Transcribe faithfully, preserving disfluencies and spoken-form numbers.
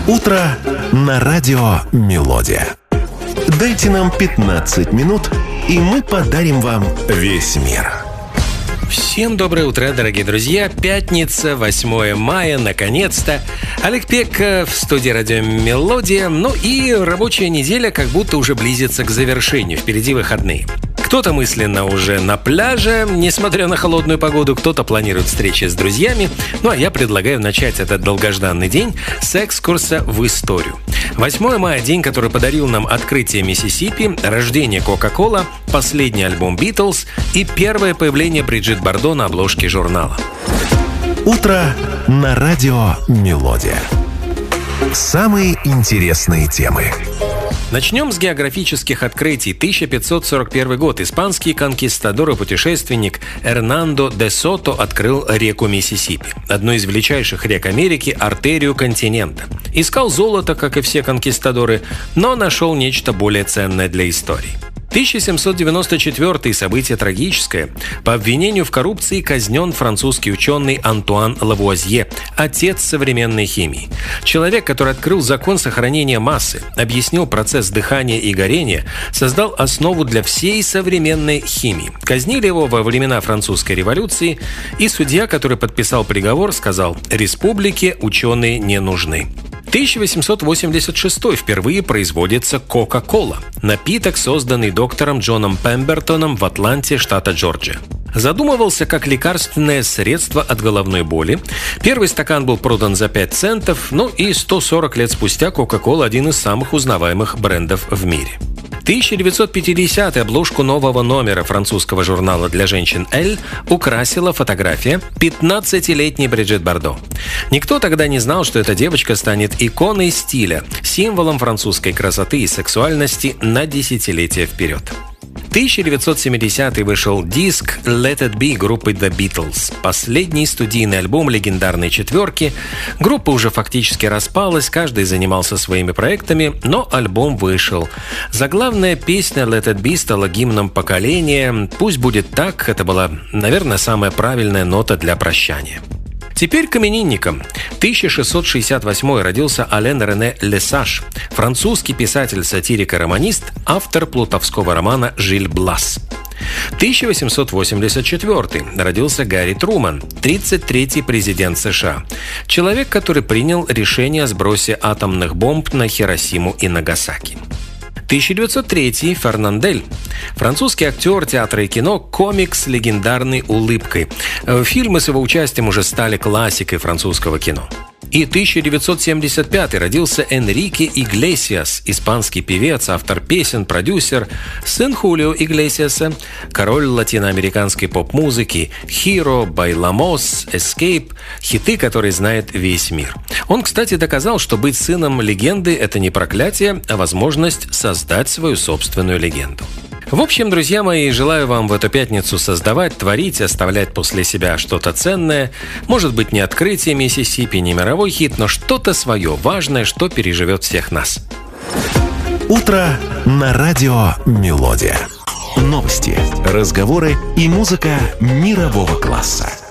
Утро на радио «Мелодия». Дайте нам пятнадцать минут, и мы подарим вам весь мир. Всем доброе утро, дорогие друзья. Пятница, восьмое мая, наконец-то. Олег Пек в студии радио «Мелодия». Ну и рабочая неделя как будто уже близится к завершению. Впереди выходные. Кто-то мысленно уже на пляже, несмотря на холодную погоду, кто-то планирует встречи с друзьями. Ну а я предлагаю начать этот долгожданный день с экскурса в историю. восьмое мая – день, который подарил нам открытие Миссисипи, рождение Кока-Кола, последний альбом Битлз и первое появление Бриджит Бардо на обложке журнала. Утро на радио «Мелодия». Самые интересные темы. Начнем с географических открытий. тысяча пятьсот сорок первый год. Испанский конкистадор и путешественник Эрнандо де Сото открыл реку Миссисипи, одну из величайших рек Америки, артерию континента. Искал золото, как и все конкистадоры, но нашел нечто более ценное для истории. тысяча семьсот девяносто четвёртый. Событие трагическое. По обвинению в коррупции казнен французский ученый Антуан Лавуазье, отец современной химии. Человек, который открыл закон сохранения массы, объяснил процесс дыхания и горения, создал основу для всей современной химии. Казнили его во времена французской революции, и судья, который подписал приговор, сказал: «Республике ученые не нужны». тысяча восемьсот восемьдесят шестой. Впервые производится Кока-Кола, напиток, созданный доктором Джоном Пембертоном в Атланте, штата Джорджия. Задумывался как лекарственное средство от головной боли. Первый стакан был продан за пять центов, ну и сто сорок лет спустя Кока-Кола – один из самых узнаваемых брендов в мире. тысяча девятьсот пятидесятый. Обложку нового номера французского журнала для женщин «Эль» украсила фотография пятнадцатилетней Бриджит Бардо. Никто тогда не знал, что эта девочка станет иконой стиля, символом французской красоты и сексуальности на десятилетия вперед. тысяча девятьсот семидесятый. Вышел диск «Let It Be» группы The Beatles. Последний студийный альбом легендарной четверки. Группа уже фактически распалась, каждый занимался своими проектами, но альбом вышел. Заглавная песня «Let It Be» стала гимном поколения. Пусть будет так, это была, наверное, самая правильная нота для прощания. Теперь к именинникам. тысяча шестьсот шестьдесят восьмой. Родился Ален Рене Лесаж, французский писатель, сатирик и романист, автор плутовского романа «Жиль Блас». тысяча восемьсот восемьдесят четвёртый. Родился Гарри Труман, тридцать третий президент США. Человек, который принял решение о сбросе атомных бомб на Хиросиму и Нагасаки. тысяча девятьсот третий. Фернандель. Французский актер театра и кино, комик с легендарной улыбкой. Фильмы с его участием уже стали классикой французского кино. И тысяча девятьсот семьдесят пятый. Родился Энрике Иглесиас, испанский певец, автор песен, продюсер, сын Хулио Иглесиаса, король латиноамериканской поп-музыки, «Hero», «Bailamos», «Escape», хиты, которые знает весь мир. Он, кстати, доказал, что быть сыном легенды – это не проклятие, а возможность создать свою собственную легенду. В общем, друзья мои, желаю вам в эту пятницу создавать, творить, оставлять после себя что-то ценное. Может быть, не открытие Миссисипи, не мировой хит, но что-то свое, важное, что переживет всех нас. Утро на радио «Мелодия». Новости, разговоры и музыка мирового класса.